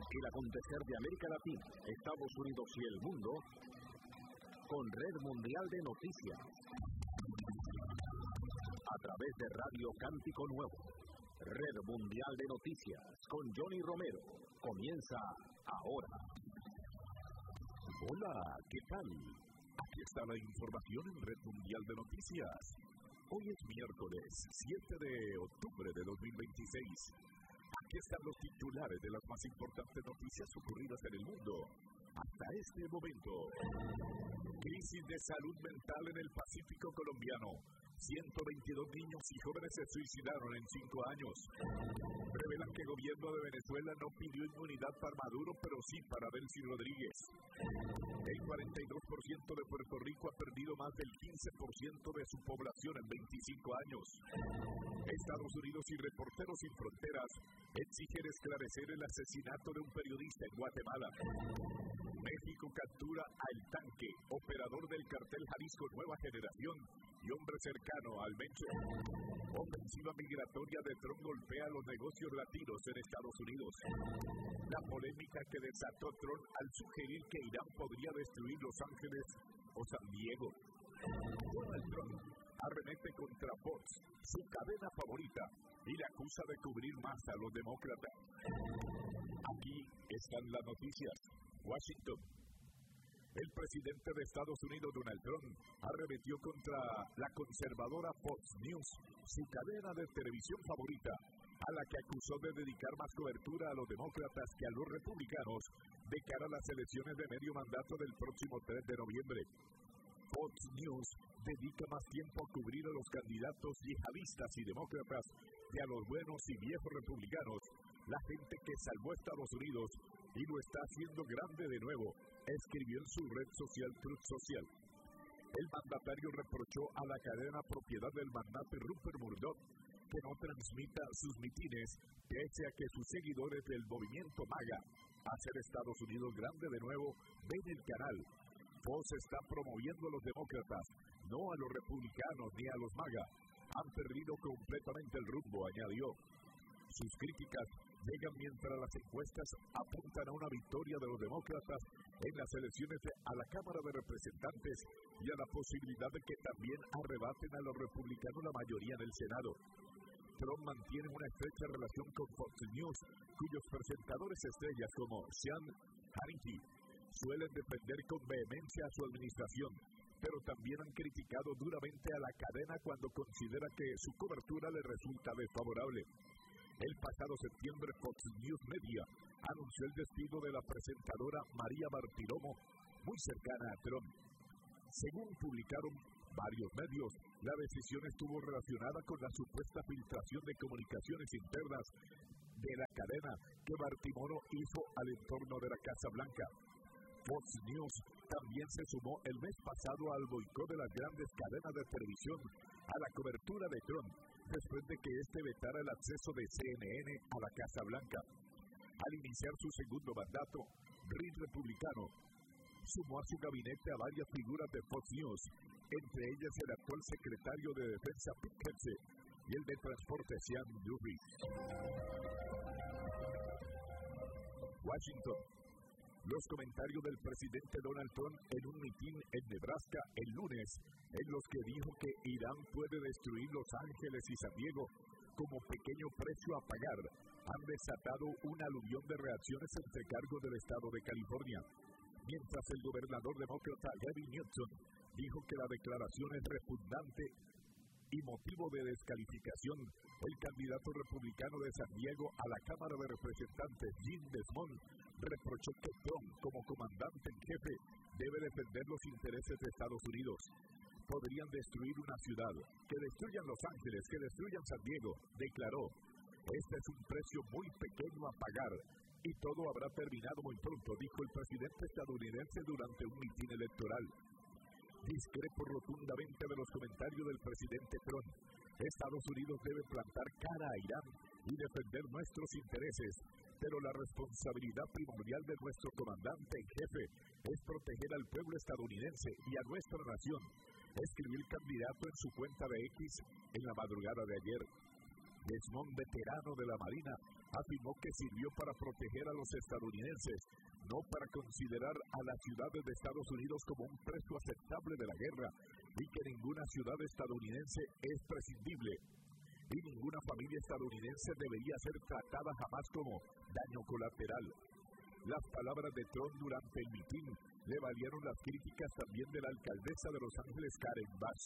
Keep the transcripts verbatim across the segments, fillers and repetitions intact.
El acontecer de América Latina, Estados Unidos y el mundo con Red Mundial de Noticias. A través de Radio Cántico Nuevo, Red Mundial de Noticias con Johnny Romero. Comienza ahora. Hola, ¿qué tal? Aquí está la información en Red Mundial de Noticias. Hoy es miércoles siete de octubre de dos mil veintiséis. Aquí están los titulares de las más importantes noticias ocurridas en el mundo hasta este momento. Crisis de salud mental en el Pacífico colombiano. ciento veintidós niños y jóvenes se suicidaron en cinco años. Revelan que el gobierno de Venezuela no pidió inmunidad para Maduro, pero sí para Delcy Rodríguez. El cuarenta y dos por ciento de Puerto Rico ha perdido más del quince por ciento de su población en veinticinco años. Estados Unidos y Reporteros Sin Fronteras exigen esclarecer el asesinato de un periodista en Guatemala. México captura a El Tanque, operador del cartel Jalisco Nueva Generación y hombre cercano al Mencho. Ofensiva migratoria de Trump golpea los negocios latinos en Estados Unidos. La polémica que desató Trump al sugerir que Irán podría destruir Los Ángeles o San Diego. Donald Trump arremete contra Fox, su cadena favorita, y le acusa de cubrir más a los demócratas. Aquí están las noticias. Washington. El presidente de Estados Unidos, Donald Trump, arremetió contra la conservadora Fox News, su cadena de televisión favorita, a la que acusó de dedicar más cobertura a los demócratas que a los republicanos de cara a las elecciones de medio mandato del próximo tres de noviembre. Fox News dedica más tiempo a cubrir a los candidatos yihadistas y demócratas que a los buenos y viejos republicanos, la gente que salvó a Estados Unidos y lo está haciendo grande de nuevo, escribió en su red social Truth Social. El mandatario reprochó a la cadena propiedad del magnate Rupert Murdoch que no transmita sus mitines, pese a que sus seguidores del movimiento MAGA, hacer Estados Unidos grande de nuevo, ven el canal. Fox está promoviendo a los demócratas, no a los republicanos ni a los MAGA. Han perdido completamente el rumbo, añadió. Sus críticas llegan mientras las encuestas apuntan a una victoria de los demócratas en las elecciones a la Cámara de Representantes y a la posibilidad de que también arrebaten a los republicanos la mayoría en el Senado. Trump mantiene una estrecha relación con Fox News, cuyos presentadores estrellas como Sean Hannity suelen defender con vehemencia a su administración, pero también han criticado duramente a la cadena cuando considera que su cobertura le resulta desfavorable. El pasado septiembre, Fox News Media anunció el despido de la presentadora María Bartiromo, muy cercana a Trump. Según publicaron varios medios, la decisión estuvo relacionada con la supuesta filtración de comunicaciones internas de la cadena que Bartiromo hizo al entorno de la Casa Blanca. Fox News también se sumó el mes pasado al boicot de las grandes cadenas de televisión a la cobertura de Trump, después de que éste vetara el acceso de C N N a la Casa Blanca. Al iniciar su segundo mandato, Reed republicano sumó a su gabinete a varias figuras de Fox News, entre ellas el actual secretario de Defensa Pete Hegseth y el de Transporte Sean Dury. Washington. Los comentarios del presidente Donald Trump en un mitin en Nebraska el lunes, en los que dijo que Irán puede destruir Los Ángeles y San Diego como pequeño precio a pagar, han desatado un aluvión de reacciones entre cargos del estado de California. Mientras el gobernador demócrata Gavin Newsom dijo que la declaración es repugnante y motivo de descalificación, el candidato republicano de San Diego a la Cámara de Representantes, Jim Desmond, reprochó que Trump, como comandante en jefe, debe defender los intereses de Estados Unidos. Podrían destruir una ciudad, que destruyan Los Ángeles, que destruyan San Diego, declaró. Este es un precio muy pequeño a pagar y todo habrá terminado muy pronto, dijo el presidente estadounidense durante un mitin electoral. Discrepo rotundamente de los comentarios del presidente Trump. Estados Unidos debe plantar cara a Irán y defender nuestros intereses, pero la responsabilidad primordial de nuestro comandante en jefe es proteger al pueblo estadounidense y a nuestra nación, escribió el candidato en su cuenta de X en la madrugada de ayer. Desmond, veterano de la Marina, Afirmó que sirvió para proteger a los estadounidenses, no para considerar a las ciudades de Estados Unidos como un precio aceptable de la guerra, y que ninguna ciudad estadounidense es prescindible, y ninguna familia estadounidense debería ser tratada jamás como daño colateral. Las palabras de Trump durante el mitin le valieron las críticas también de la alcaldesa de Los Ángeles, Karen Bass.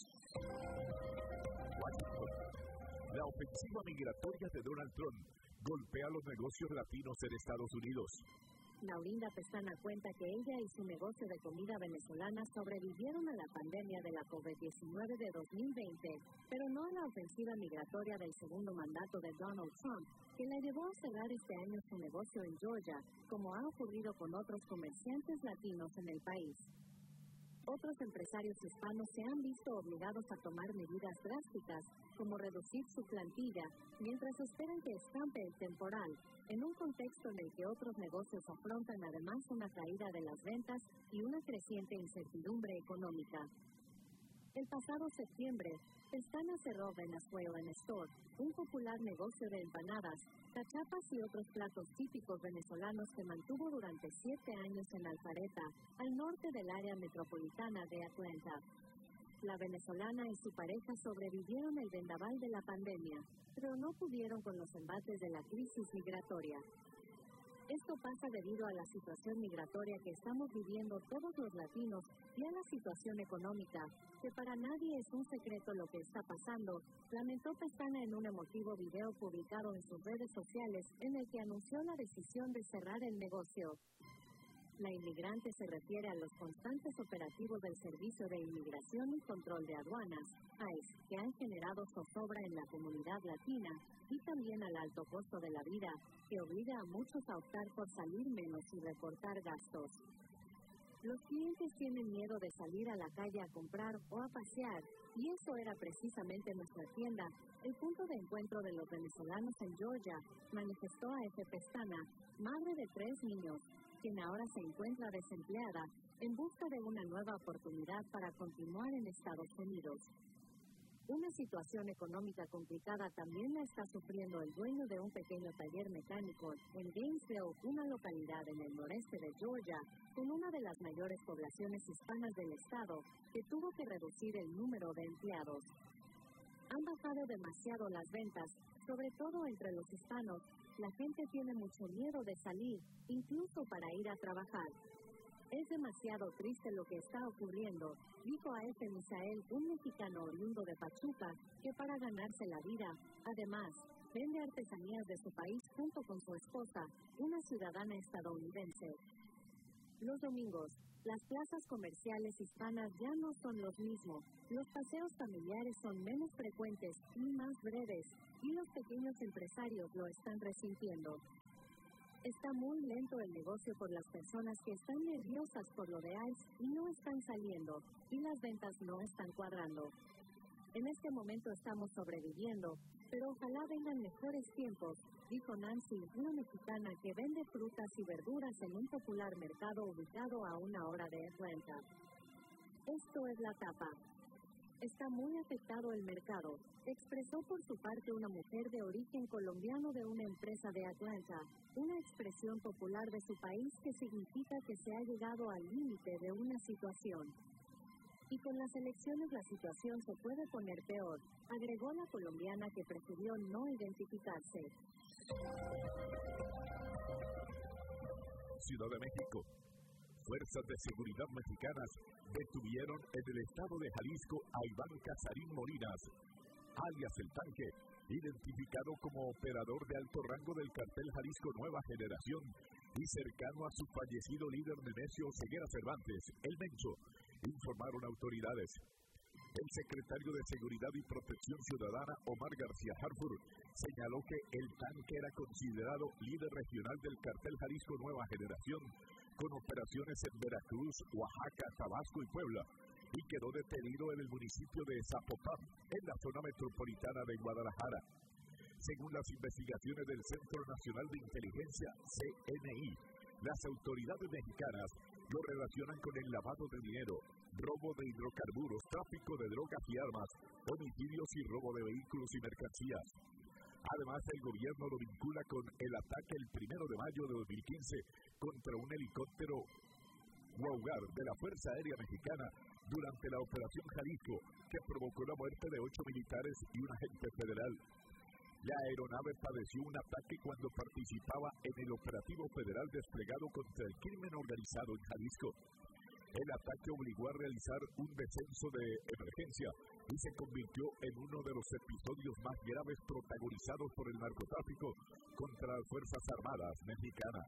Washington. La ofensiva migratoria de Donald Trump golpea los negocios latinos en Estados Unidos. Naurinda Pestana cuenta que ella y su negocio de comida venezolana sobrevivieron a la pandemia de la COVID diecinueve de dos mil veinte, pero no a la ofensiva migratoria del segundo mandato de Donald Trump, que la llevó a cerrar este año su negocio en Georgia, como ha ocurrido con otros comerciantes latinos en el país. Otros empresarios hispanos se han visto obligados a tomar medidas drásticas, como reducir su plantilla, mientras esperan que escampe el temporal, en un contexto en el que otros negocios afrontan además una caída de las ventas y una creciente incertidumbre económica. El pasado septiembre, Pestana cerró Venezuelan Store, un popular negocio de empanadas, cachapas y otros platos típicos venezolanos que mantuvo durante siete años en Alpharetta, al norte del área metropolitana de Atlanta. La venezolana y su pareja sobrevivieron el vendaval de la pandemia, pero no pudieron con los embates de la crisis migratoria. Esto pasa debido a la situación migratoria que estamos viviendo todos los latinos y a la situación económica, que para nadie es un secreto lo que está pasando, lamentó Pestana en un emotivo video publicado en sus redes sociales en el que anunció la decisión de cerrar el negocio. La inmigrante se refiere a los constantes operativos del Servicio de Inmigración y Control de Aduanas, I C E, que han generado zozobra en la comunidad latina, y también al alto costo de la vida, que obliga a muchos a optar por salir menos y recortar gastos. Los clientes tienen miedo de salir a la calle a comprar o a pasear, y eso era precisamente nuestra tienda, el punto de encuentro de los venezolanos en Georgia, manifestó a F. Pestana, madre de tres niños, quien ahora se encuentra desempleada, en busca de una nueva oportunidad para continuar en Estados Unidos. Una situación económica complicada también la está sufriendo el dueño de un pequeño taller mecánico en Gainesville, una localidad en el noreste de Georgia, con una de las mayores poblaciones hispanas del estado, que tuvo que reducir el número de empleados. Han bajado demasiado las ventas, sobre todo entre los hispanos. La gente tiene mucho miedo de salir, incluso para ir a trabajar. Es demasiado triste lo que está ocurriendo, dijo a F. Misael, un mexicano oriundo de Pachuca, que para ganarse la vida, además, vende artesanías de su país junto con su esposa, una ciudadana estadounidense. Los domingos, las plazas comerciales hispanas ya no son los mismos, los paseos familiares son menos frecuentes y más breves, y los pequeños empresarios lo están resintiendo. Está muy lento el negocio por las personas que están nerviosas por lo de I C E y no están saliendo, y las ventas no están cuadrando. En este momento estamos sobreviviendo, pero ojalá vengan mejores tiempos, dijo Nancy, una mexicana que vende frutas y verduras en un popular mercado ubicado a una hora de Atlanta. Esto es la tapa. Está muy afectado el mercado, expresó por su parte una mujer de origen colombiano de una empresa de Atlanta, una expresión popular de su país que significa que se ha llegado al límite de una situación. Y con las elecciones la situación se puede poner peor, agregó la colombiana que prefirió no identificarse. Ciudad de México. Fuerzas de seguridad mexicanas detuvieron en el estado de Jalisco a Iván Casarín Molinas, alias El Tanque, identificado como operador de alto rango del cartel Jalisco Nueva Generación y cercano a su fallecido líder Nemesio Ceguera Cervantes, El Mencho, informaron autoridades. El secretario de Seguridad y Protección Ciudadana, Omar García Harfur, señaló que El Tanque era considerado líder regional del cartel Jalisco Nueva Generación, con operaciones en Veracruz, Oaxaca, Tabasco y Puebla, y quedó detenido en el municipio de Zapopan, en la zona metropolitana de Guadalajara. Según las investigaciones del Centro Nacional de Inteligencia, C N I, las autoridades mexicanas lo relacionan con el lavado de dinero, robo de hidrocarburos, tráfico de drogas y armas, homicidios y robo de vehículos y mercancías. Además, el gobierno lo vincula con el ataque el primero de mayo de dos mil quince contra un helicóptero Waugar de la Fuerza Aérea Mexicana durante la Operación Jalisco, que provocó la muerte de ocho militares y un agente federal. La aeronave padeció un ataque cuando participaba en el operativo federal desplegado contra el crimen organizado en Jalisco. El ataque obligó a realizar un descenso de emergencia y se convirtió en uno de los episodios más graves protagonizados por el narcotráfico contra las Fuerzas Armadas mexicanas.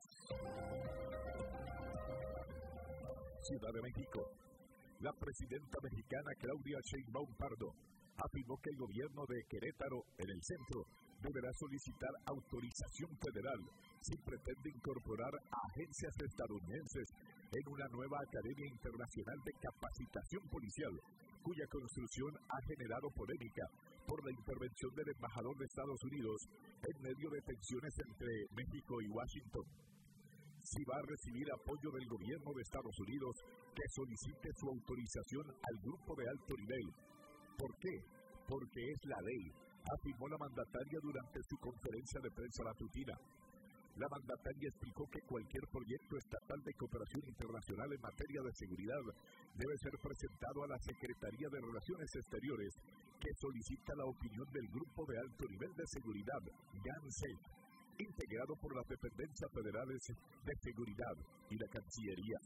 Ciudad de México. La presidenta mexicana Claudia Sheinbaum Pardo afirmó que el gobierno de Querétaro, en el centro, deberá solicitar autorización federal si pretende incorporar a agencias estadounidenses en una nueva Academia Internacional de Capacitación Policial, cuya construcción ha generado polémica por la intervención del embajador de Estados Unidos en medio de tensiones entre México y Washington. Si va a recibir apoyo del gobierno de Estados Unidos, que solicite su autorización al grupo de alto nivel. ¿Por qué? Porque es la ley, afirmó la mandataria durante su conferencia de prensa matutina. La mandataria explicó que cualquier proyecto estatal de cooperación internacional en materia de seguridad debe ser presentado a la Secretaría de Relaciones Exteriores, que solicita la opinión del Grupo de Alto Nivel de Seguridad, GANCEF, integrado por las dependencias federales de seguridad y la Cancillería.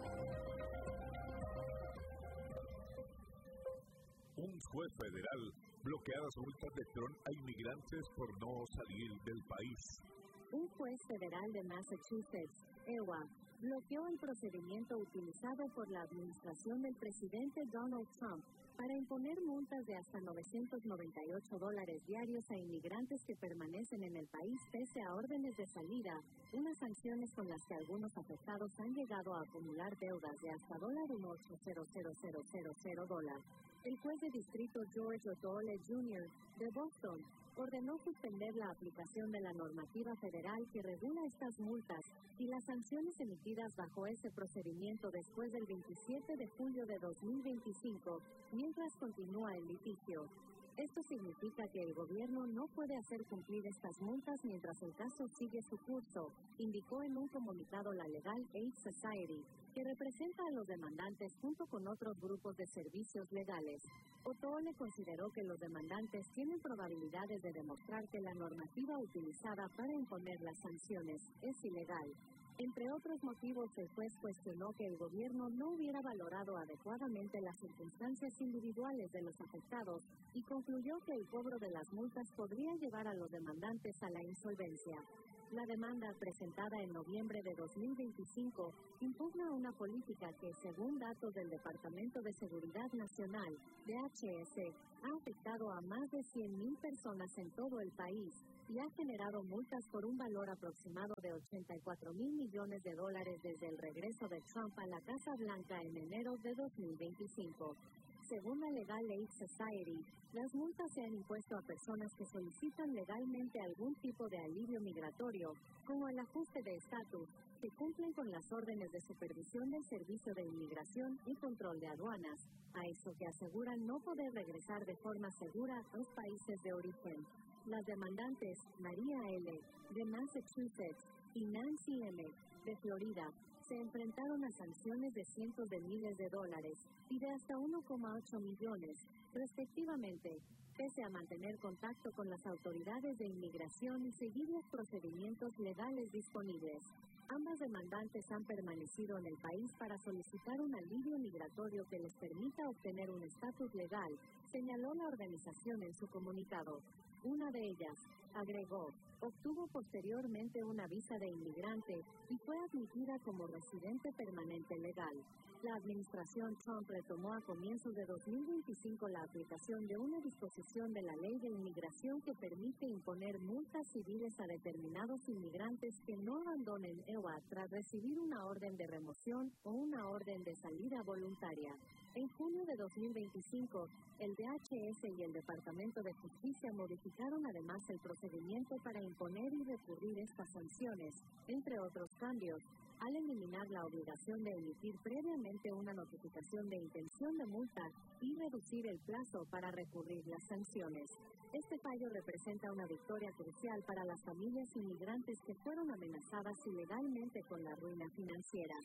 Un juez federal bloquea las multas de Trump a inmigrantes por no salir del país. Un juez federal de Massachusetts, E W A, bloqueó el procedimiento utilizado por la administración del presidente Donald Trump para imponer multas de hasta novecientos noventa y ocho dólares diarios a inmigrantes que permanecen en el país pese a órdenes de salida, unas sanciones con las que algunos afectados han llegado a acumular deudas de hasta ocho cero cero cero cero cero dólares. El juez de distrito George O'Donnell junior de Boston ordenó suspender la aplicación de la normativa federal que regula estas multas y las sanciones emitidas bajo ese procedimiento después del veintisiete de julio de dos mil veinticinco, mientras continúa el litigio. Esto significa que el gobierno no puede hacer cumplir estas multas mientras el caso sigue su curso, indicó en un comunicado la Legal Aid Society, que representa a los demandantes junto con otros grupos de servicios legales. O'Toole consideró que los demandantes tienen probabilidades de demostrar que la normativa utilizada para imponer las sanciones es ilegal. Entre otros motivos, el juez cuestionó que el gobierno no hubiera valorado adecuadamente las circunstancias individuales de los afectados y concluyó que el cobro de las multas podría llevar a los demandantes a la insolvencia. La demanda, presentada en noviembre de dos mil veinticinco, impugna una política que, según datos del Departamento de Seguridad Nacional, D H S, ha afectado a más de cien mil personas en todo el país y ha generado multas por un valor aproximado de ochenta y cuatro mil millones de dólares desde el regreso de Trump a la Casa Blanca en enero de dos mil veinticinco. Según la Legal Aid Society, las multas se han impuesto a personas que solicitan legalmente algún tipo de alivio migratorio, como el ajuste de estatus, que cumplen con las órdenes de supervisión del Servicio de Inmigración y Control de Aduanas, a eso que aseguran no poder regresar de forma segura a los países de origen. Las demandantes María L., de Massachusetts, y Nancy M., de Florida, se enfrentaron a sanciones de cientos de miles de dólares y de hasta uno coma ocho millones, respectivamente, pese a mantener contacto con las autoridades de inmigración y seguir los procedimientos legales disponibles. Ambas demandantes han permanecido en el país para solicitar un alivio migratorio que les permita obtener un estatus legal, señaló la organización en su comunicado. Una de ellas, agregó, obtuvo posteriormente una visa de inmigrante y fue admitida como residente permanente legal. La administración Trump retomó a comienzos de dos mil veinticinco la aplicación de una disposición de la Ley de Inmigración que permite imponer multas civiles a determinados inmigrantes que no abandonen E W A tras recibir una orden de remoción o una orden de salida voluntaria. En junio de dos mil veinticinco, el D H S y el Departamento de Justicia modificaron además el procedimiento procedimiento para imponer y recurrir estas sanciones, entre otros cambios, al eliminar la obligación de emitir previamente una notificación de intención de multa y reducir el plazo para recurrir las sanciones. Este fallo representa una victoria crucial para las familias inmigrantes que fueron amenazadas ilegalmente con la ruina financiera.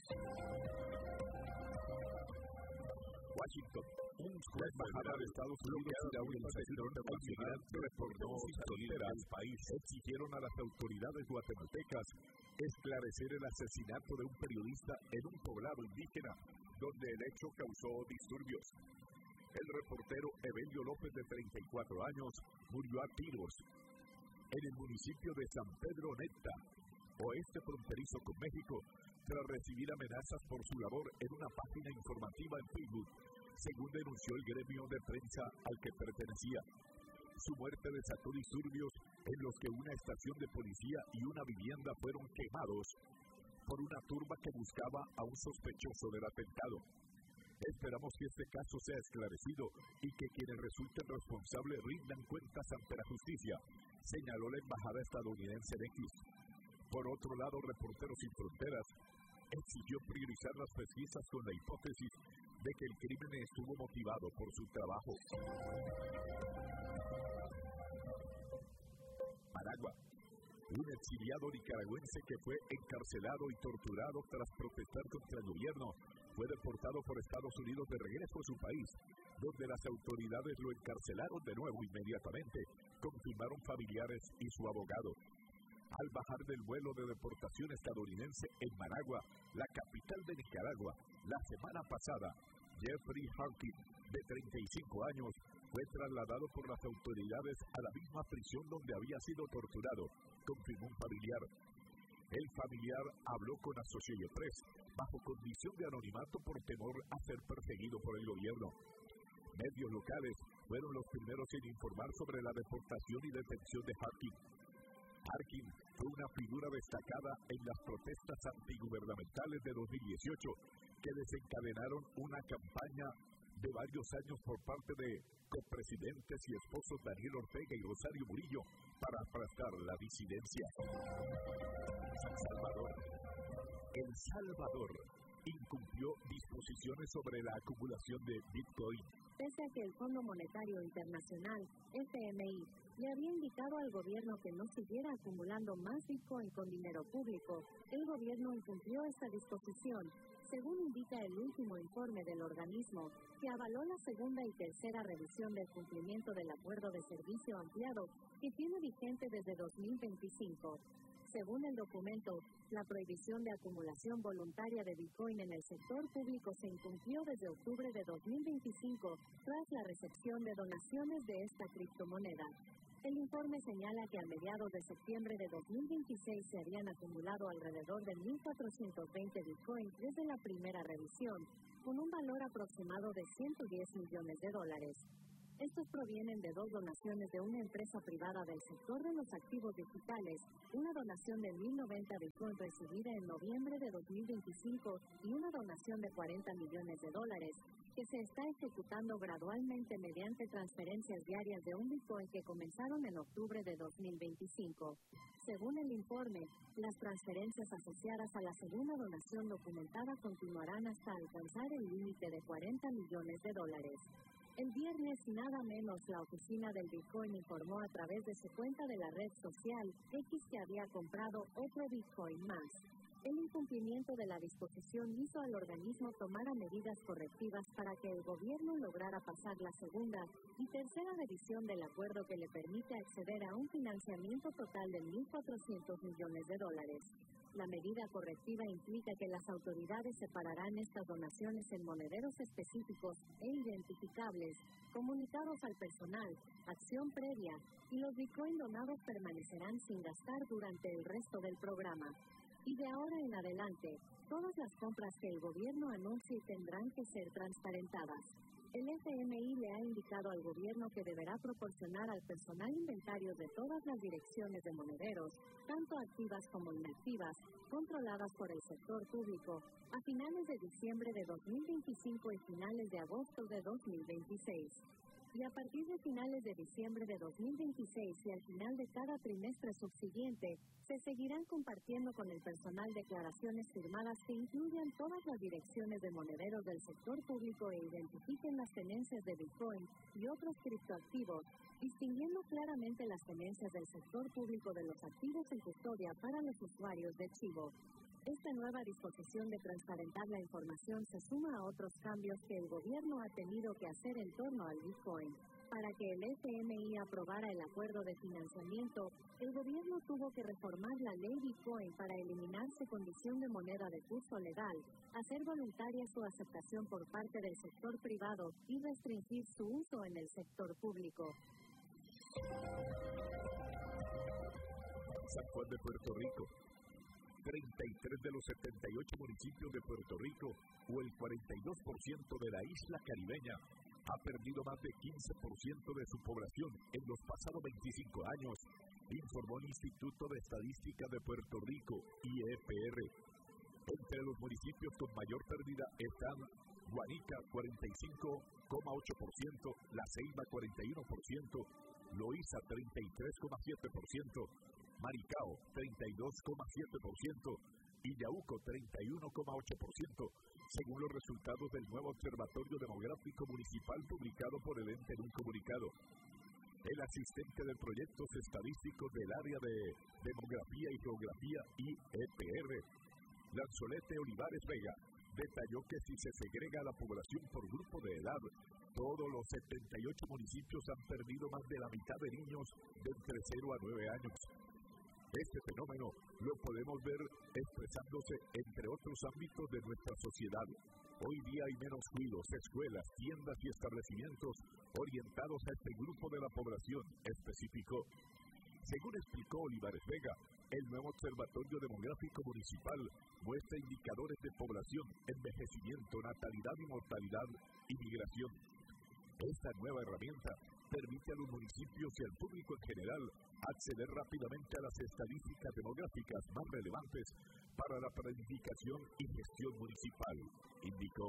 Washington. Un juez embajada de Estados Unidos y la Organización Internacional de Reporteros Sin Fronteras exigieron a las autoridades guatemaltecas esclarecer el asesinato de un periodista en un poblado indígena, donde el hecho causó disturbios. El reportero Evelio López, de treinta y cuatro años, murió a tiros en el municipio de San Pedro Neta, oeste fronterizo con México, tras recibir amenazas por su labor en una página informativa en Facebook, según denunció el gremio de prensa al que pertenecía. Su muerte desató disturbios en los que una estación de policía y una vivienda fueron quemados por una turba que buscaba a un sospechoso del atentado. Esperamos que este caso sea esclarecido y que quienes resulten responsables rindan cuentas ante la justicia, señaló la embajada estadounidense en X. Por otro lado, Reporteros Sin Fronteras exigió priorizar las pesquisas con la hipótesis de que el crimen estuvo motivado por su trabajo. Managua. Un exiliado nicaragüense que fue encarcelado y torturado tras protestar contra el gobierno fue deportado por Estados Unidos de regreso a su país, donde las autoridades lo encarcelaron de nuevo inmediatamente, confirmaron familiares y su abogado. Al bajar del vuelo de deportación estadounidense en Managua, la capital de Nicaragua, la semana pasada, Jeffrey Harkin, de treinta y cinco años, fue trasladado por las autoridades a la misma prisión donde había sido torturado, confirmó un familiar. El familiar habló con Associated Press bajo condición de anonimato por temor a ser perseguido por el gobierno. Medios locales fueron los primeros en informar sobre la deportación y detención de Harkin. Harkin fue una figura destacada en las protestas antigubernamentales de dos mil dieciocho que desencadenaron una campaña de varios años por parte de copresidentes y esposos Daniel Ortega y Rosario Murillo para aplastar la disidencia. San Salvador. El Salvador incumplió disposiciones sobre la acumulación de Bitcoin. Pese a que el Fondo Monetario Internacional, F M I, le había indicado al gobierno que no siguiera acumulando más Bitcoin con dinero público, el gobierno incumplió esta disposición, según indica el último informe del organismo, que avaló la segunda y tercera revisión del cumplimiento del Acuerdo de Servicio Ampliado, que tiene vigente desde dos mil veinticinco. Según el documento, la prohibición de acumulación voluntaria de Bitcoin en el sector público se incumplió desde octubre de dos mil veinticinco tras la recepción de donaciones de esta criptomoneda. El informe señala que a mediados de septiembre de dos mil veintiséis se habían acumulado alrededor de mil cuatrocientos veinte Bitcoin desde la primera revisión, con un valor aproximado de ciento diez millones de dólares. Estos provienen de dos donaciones de una empresa privada del sector de los activos digitales, una donación de mil noventa Bitcoin recibida en noviembre de dos mil veinticinco y una donación de cuarenta millones de dólares, que se está ejecutando gradualmente mediante transferencias diarias de un Bitcoin que comenzaron en octubre de dos mil veinticinco. Según el informe, las transferencias asociadas a la segunda donación documentada continuarán hasta alcanzar el límite de cuarenta millones de dólares. El viernes, nada menos, la oficina del Bitcoin informó a través de su cuenta de la red social X que había comprado otro Bitcoin más. El incumplimiento de la disposición hizo al organismo tomar medidas correctivas para que el gobierno lograra pasar la segunda y tercera revisión del acuerdo que le permite acceder a un financiamiento total de mil cuatrocientos millones de dólares. La medida correctiva implica que las autoridades separarán estas donaciones en monederos específicos e identificables, comunicados al personal, acción previa, y los Bitcoin donados permanecerán sin gastar durante el resto del programa. Y de ahora en adelante, todas las compras que el gobierno anuncie tendrán que ser transparentadas. El F M I le ha indicado al gobierno que deberá proporcionar al personal inventarios de todas las direcciones de monederos, tanto activas como inactivas, controladas por el sector público, a finales de diciembre de dos mil veinticinco y finales de agosto de dos mil veintiséis. y a partir de finales de diciembre de dos mil veintiséis y al final de cada trimestre subsiguiente, se seguirán compartiendo con el personal declaraciones firmadas que incluyan todas las direcciones de monederos del sector público e identifiquen las tenencias de Bitcoin y otros criptoactivos, distinguiendo claramente las tenencias del sector público de los activos en custodia para los usuarios de Chivo. Esta nueva disposición de transparentar la información se suma a otros cambios que el gobierno ha tenido que hacer en torno al Bitcoin. Para que el F M I aprobara el acuerdo de financiamiento, el gobierno tuvo que reformar la ley Bitcoin para eliminar su condición de moneda de curso legal, hacer voluntaria su aceptación por parte del sector privado y restringir su uso en el sector público. San Juan de Puerto Rico. treinta y tres de los setenta y ocho municipios de Puerto Rico, o el cuarenta y dos por ciento de la isla caribeña, ha perdido más de quince por ciento de su población en los pasados veinticinco años, informó el Instituto de Estadística de Puerto Rico, I E P R. Entre los municipios con mayor pérdida están Guanica, cuarenta y cinco coma ocho por ciento, La Ceiba, cuarenta y uno por ciento, Loíza, treinta y tres coma siete por ciento, Maricao, treinta y dos coma siete por ciento y Yauco, treinta y uno coma ocho por ciento, según los resultados del nuevo Observatorio Demográfico Municipal publicado por el ente en un comunicado. El asistente de proyectos estadísticos del área de Demografía y Geografía, I E P R, Lanzolete Olivares Vega, detalló que si se segrega la población por grupo de edad, todos los setenta y ocho municipios han perdido más de la mitad de niños de entre cero a nueve años. Este fenómeno lo podemos ver expresándose entre otros ámbitos de nuestra sociedad. Hoy día hay menos cuidos, escuelas, tiendas y establecimientos orientados a este grupo de la población, especificó. Según explicó Olivares Vega, el nuevo Observatorio Demográfico Municipal muestra indicadores de población, envejecimiento, natalidad y mortalidad y migración. Esta nueva herramienta permite a los municipios y al público en general acceder rápidamente a las estadísticas demográficas más relevantes para la planificación y gestión municipal, indicó.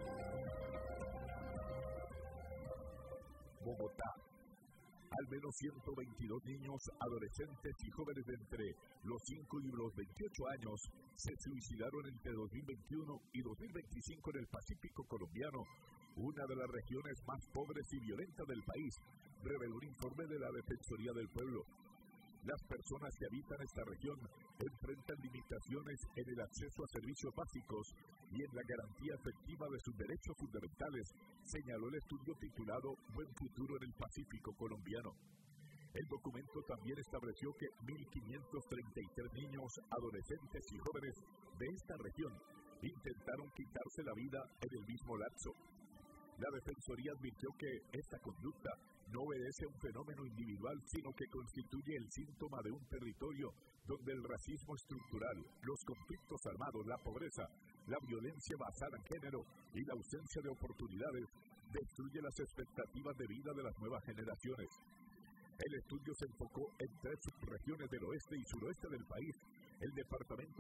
Bogotá. Al menos ciento veintidós niños, adolescentes y jóvenes de entre los cinco y los veintiocho años se suicidaron entre dos mil veintiuno y dos mil veinticinco en el Pacífico colombiano, una de las regiones más pobres y violentas del país, reveló un informe de la Defensoría del Pueblo. Las personas que habitan esta región enfrentan limitaciones en el acceso a servicios básicos y en la garantía efectiva de sus derechos fundamentales, señaló el estudio titulado Buen Futuro en el Pacífico colombiano. El documento también estableció que mil quinientos treinta y tres niños, adolescentes y jóvenes de esta región intentaron quitarse la vida en el mismo lapso. La Defensoría advirtió que esta conducta no obedece a un fenómeno individual, sino que constituye el síntoma de un territorio donde el racismo estructural, los conflictos armados, la pobreza, la violencia basada en género y la ausencia de oportunidades destruye las expectativas de vida de las nuevas generaciones. El estudio se enfocó en tres subregiones del oeste y suroeste del país, el departamento